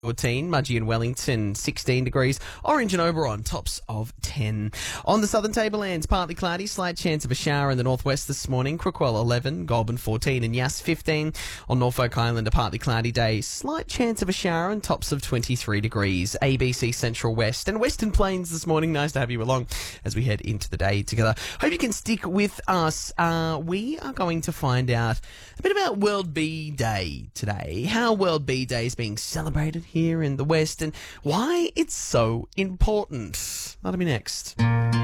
14, Mudgee and Wellington 16 degrees, Orange and Oberon tops of 10. On the southern tablelands, partly cloudy, slight chance of a shower in the northwest this morning, Crookwell 11, Goulburn 14 and Yass 15. On Norfolk Island, a partly cloudy day, slight chance of a shower and tops of 23 degrees. ABC Central West and Western Plains this morning. Nice to have you along as we head into the day together. Hope you can stick with us. We are going to find out a bit about World Bee Day today, how World Bee Day is being celebrated here in the West and why it's so important. That'll be next.